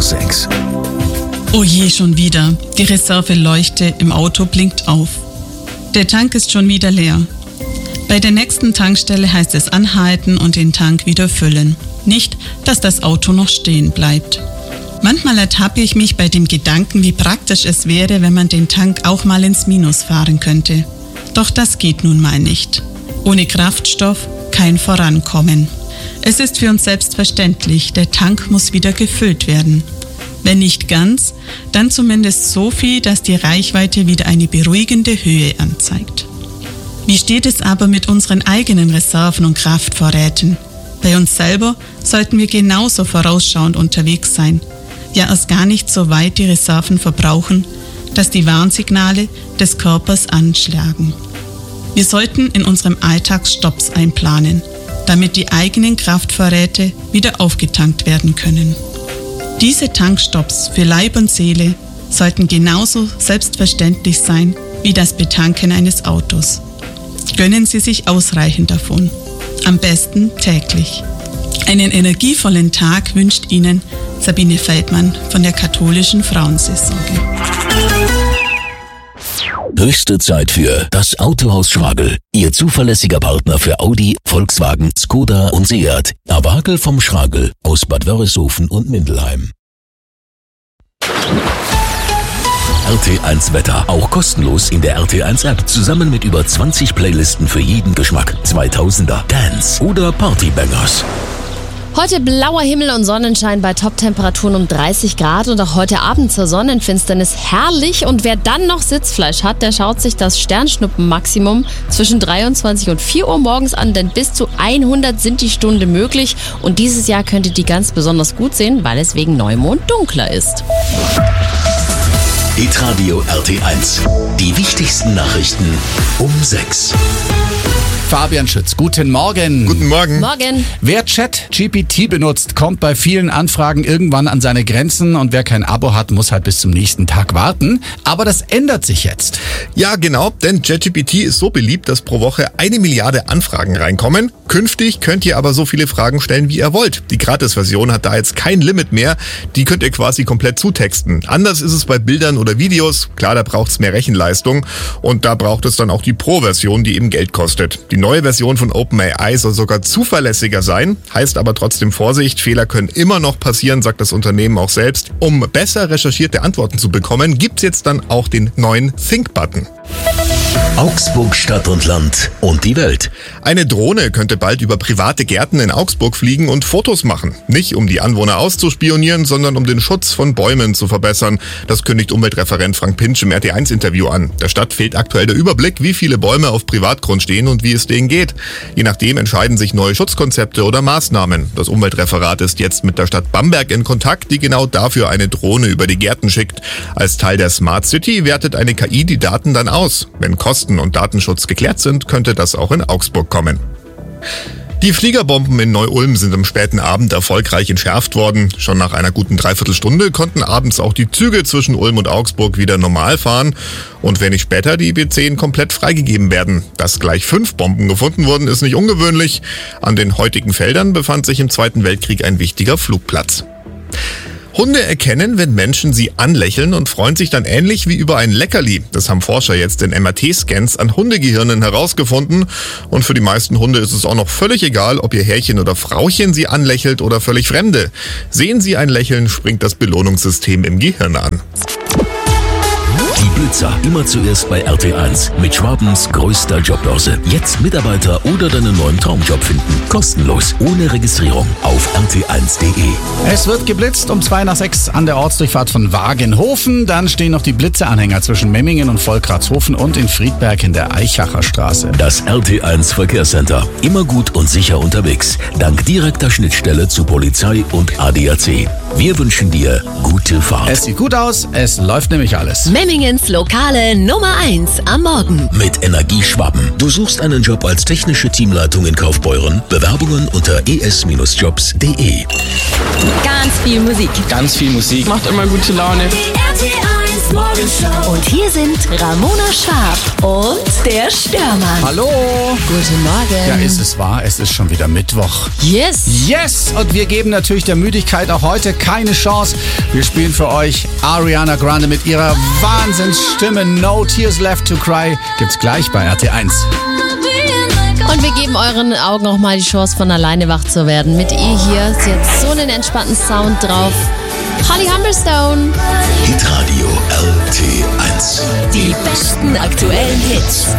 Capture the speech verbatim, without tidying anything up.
sechs. Oh je, schon wieder. Die Reserveleuchte im Auto blinkt auf. Der Tank ist schon wieder leer. Bei der nächsten Tankstelle heißt es anhalten und den Tank wieder füllen. Nicht, dass das Auto noch stehen bleibt. Manchmal ertappe ich mich bei dem Gedanken, wie praktisch es wäre, wenn man den Tank auch mal ins Minus fahren könnte. Doch das geht nun mal nicht. Ohne Kraftstoff kein Vorankommen. Es ist für uns selbstverständlich, der Tank muss wieder gefüllt werden. Wenn nicht ganz, dann zumindest so viel, dass die Reichweite wieder eine beruhigende Höhe anzeigt. Wie steht es aber mit unseren eigenen Reserven und Kraftvorräten? Bei uns selber sollten wir genauso vorausschauend unterwegs sein. Ja, erst gar nicht so weit die Reserven verbrauchen, dass die Warnsignale des Körpers anschlagen. Wir sollten in unserem Alltag Stopps einplanen, damit die eigenen Kraftvorräte wieder aufgetankt werden können. Diese Tankstopps für Leib und Seele sollten genauso selbstverständlich sein wie das Betanken eines Autos. Gönnen Sie sich ausreichend davon. Am besten täglich. Einen energievollen Tag wünscht Ihnen Sabine Feldmann von der Katholischen Frauenseelsorge. Höchste Zeit für das Autohaus Schragel. Ihr zuverlässiger Partner für Audi, Volkswagen, Skoda und Seat. Awagel vom Schragel aus Bad Wörishofen und Mindelheim. R T eins Wetter, auch kostenlos in der R T eins App, zusammen mit über zwanzig Playlisten für jeden Geschmack. zweitausender, Dance oder Partybangers. Heute blauer Himmel und Sonnenschein bei Top-Temperaturen um dreißig Grad und auch heute Abend zur Sonnenfinsternis herrlich. Und wer dann noch Sitzfleisch hat, der schaut sich das Sternschnuppenmaximum zwischen dreiundzwanzig und vier Uhr morgens an, denn bis zu hundert sind die Stunde möglich. Und dieses Jahr könnt ihr die ganz besonders gut sehen, weil es wegen Neumond dunkler ist. Hitradio R T eins. Die wichtigsten Nachrichten um sechs. Fabian Schütz, guten Morgen. Guten Morgen. Morgen. Wer ChatGPT benutzt, kommt bei vielen Anfragen irgendwann an seine Grenzen und wer kein Abo hat, muss halt bis zum nächsten Tag warten. Aber das ändert sich jetzt. Ja, genau, denn ChatGPT ist so beliebt, dass pro Woche eine Milliarde Anfragen reinkommen. Künftig könnt ihr aber so viele Fragen stellen, wie ihr wollt. Die Gratis-Version hat da jetzt kein Limit mehr. Die könnt ihr quasi komplett zutexten. Anders ist es bei Bildern oder Videos. Klar, da braucht es mehr Rechenleistung und da braucht es dann auch die Pro-Version, die eben Geld kostet. Die neue Version von OpenAI soll sogar zuverlässiger sein, heißt aber trotzdem Vorsicht, Fehler können immer noch passieren, sagt das Unternehmen auch selbst. Um besser recherchierte Antworten zu bekommen, gibt's jetzt dann auch den neuen Think-Button. Augsburg Stadt und Land und die Welt. Eine Drohne könnte bald über private Gärten in Augsburg fliegen und Fotos machen. Nicht um die Anwohner auszuspionieren, sondern um den Schutz von Bäumen zu verbessern. Das kündigt Umweltreferent Frank Pintsch im R T eins Interview an. Der Stadt fehlt aktuell der Überblick, wie viele Bäume auf Privatgrund stehen und wie es denen geht. Je nachdem entscheiden sich neue Schutzkonzepte oder Maßnahmen. Das Umweltreferat ist jetzt mit der Stadt Bamberg in Kontakt, die genau dafür eine Drohne über die Gärten schickt. Als Teil der Smart City wertet eine K I die Daten dann aus. Wenn Kosten und Datenschutz geklärt sind, könnte das auch in Augsburg kommen. Die Fliegerbomben in Neu-Ulm sind am späten Abend erfolgreich entschärft worden. Schon nach einer guten Dreiviertelstunde konnten abends auch die Züge zwischen Ulm und Augsburg wieder normal fahren. Und wenig später die B zehn komplett freigegeben werden. Dass gleich fünf Bomben gefunden wurden, ist nicht ungewöhnlich. An den heutigen Feldern befand sich im Zweiten Weltkrieg ein wichtiger Flugplatz. Hunde erkennen, wenn Menschen sie anlächeln und freuen sich dann ähnlich wie über ein Leckerli. Das haben Forscher jetzt in M R T-Scans an Hundegehirnen herausgefunden. Und für die meisten Hunde ist es auch noch völlig egal, ob ihr Herrchen oder Frauchen sie anlächelt oder völlig Fremde. Sehen sie ein Lächeln, springt das Belohnungssystem im Gehirn an. Die Blitzer, immer zuerst bei R T eins. Mit Schwabens größter Jobbörse. Jetzt Mitarbeiter oder deinen neuen Traumjob finden. Kostenlos, ohne Registrierung auf r t eins punkt d e. Es wird geblitzt um zwei nach sechs an der Ortsdurchfahrt von Wagenhofen. Dann stehen noch die Blitzeanhänger zwischen Memmingen und Volkratshofen und in Friedberg in der Eichacher Straße. Das R T eins Verkehrscenter. Immer gut und sicher unterwegs. Dank direkter Schnittstelle zu Polizei und A D A C. Wir wünschen dir gute Fahrt. Es sieht gut aus, es läuft nämlich alles. Memmingens Lokale Nummer eins am Morgen. Mit Energie Schwaben. Du suchst einen Job als technische Teamleitung in Kaufbeuren? Bewerbungen unter e s jobs punkt d e. Ganz viel Musik. Ganz viel Musik. Macht immer gute Laune. Die R T eins Und hier sind Ramona Schwarb und der Störmann. Hallo. Guten Morgen. Ja, ist es wahr? Es ist schon wieder Mittwoch. Yes. Yes! Und wir geben natürlich der Müdigkeit auch heute keine Chance. Wir spielen für euch Ariana Grande mit ihrer Wahnsinnsstimme. No Tears Left to Cry. Gibt's gleich bei R T eins. Und wir geben euren Augen auch mal die Chance, von alleine wach zu werden. Mit ihr hier. Sie hat so einen entspannten Sound drauf. Holly Humberstone. Hitradio R T eins. Die besten aktuellen Hits.